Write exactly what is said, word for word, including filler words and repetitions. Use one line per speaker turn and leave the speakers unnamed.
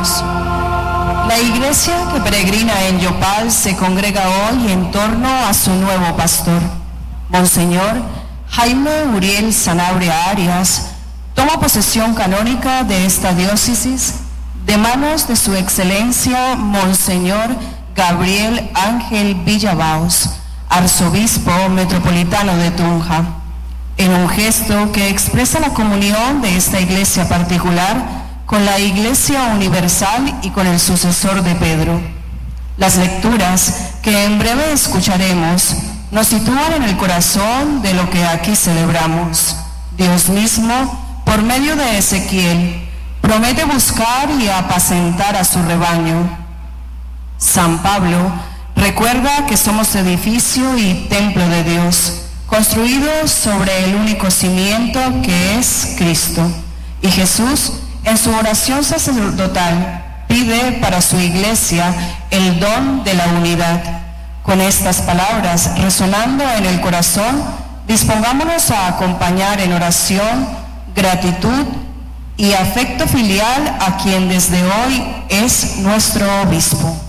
hermanos. La iglesia que peregrina en Yopal se congrega hoy en torno a su nuevo pastor. Monseñor Jaime Uriel Sanabria Arias toma posesión canónica de esta diócesis de manos de su excelencia Monseñor Gabriel Ángel Villabaos, arzobispo metropolitano de Tunja, en un gesto que expresa la comunión de esta iglesia particular con la Iglesia Universal y con el sucesor de Pedro. Las lecturas que en breve escucharemos nos sitúan en el corazón de lo que aquí celebramos. Dios mismo, por medio de Ezequiel, promete buscar y apacentar a su rebaño. San Pablo recuerda que somos edificio y templo de Dios, construidos sobre el único cimiento que es Cristo. Y Jesús, en su oración sacerdotal, pide para su iglesia el don de la unidad. Con estas palabras resonando en el corazón, dispongámonos a acompañar en oración, gratitud y afecto filial a quien desde hoy es nuestro obispo.